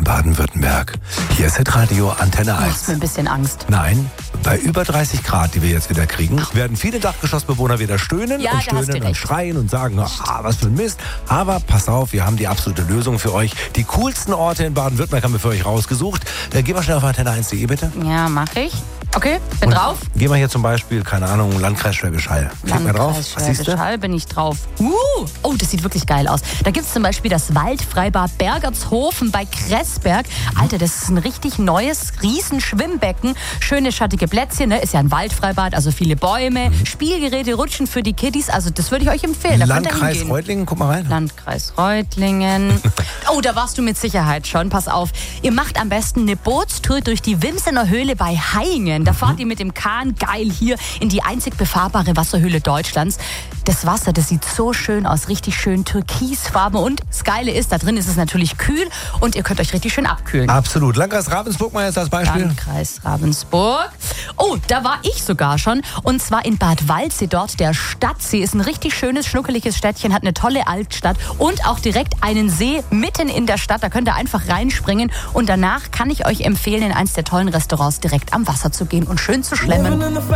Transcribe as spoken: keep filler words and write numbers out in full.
Baden-Württemberg. Hier ist Hitradio Antenne Du eins. machst mir ein bisschen Angst. Nein, bei über dreißig Grad, die wir jetzt wieder kriegen, werden viele Dachgeschossbewohner wieder stöhnen Ja, und da hast du stöhnen und recht. schreien und sagen, ah, was für ein Mist. Aber pass auf, wir haben die absolute Lösung für euch. Die coolsten Orte in Baden-Württemberg haben wir für euch rausgesucht. Äh, geh mal schnell auf antenne eins punkt de bitte. Ja, mach ich. Okay, bin Und drauf. Geh mal hier zum Beispiel, keine Ahnung, Landkreis Schwäbisch Hall. Klick mal drauf. Landkreis Was siehst Schwäbisch du? Hall bin ich drauf. Uh, oh, das sieht wirklich geil aus. Da gibt es zum Beispiel das Waldfreibad Bergertshofen bei Kressberg. Alter, das ist ein richtig neues Riesenschwimmbecken. Schöne schattige Plätzchen, ne? Ist ja ein Waldfreibad, also viele Bäume, Mhm. Spielgeräte, Rutschen für die Kiddies. Also das würde ich euch empfehlen. Da könnt ihr Landkreis hingehen. Reutlingen, guck mal rein. Landkreis Reutlingen. Oh, da warst du mit Sicherheit schon. Pass auf. Ihr macht am besten eine Bootstour durch die Winsener Höhle bei Haingen. Da fahrt ihr mit dem Kahn geil hier in die einzig befahrbare Wasserhöhle Deutschlands. Das Wasser, das sieht so schön aus. Richtig schön türkisfarben. Und das Geile ist, da drin ist es natürlich kühl und ihr könnt euch richtig schön abkühlen. Absolut. Landkreis Ravensburg mal jetzt als Beispiel. Landkreis Ravensburg. Oh, da war ich sogar schon. Und zwar in Bad Waldsee, dort der Stadtsee. Ist ein richtig schönes, schnuckeliges Städtchen, hat eine tolle Altstadt und auch direkt einen See mitten in der Stadt. Da könnt ihr einfach reinspringen. Und danach kann ich euch empfehlen, in eins der tollen Restaurants direkt am Wasser zu gehen und schön zu schlemmen.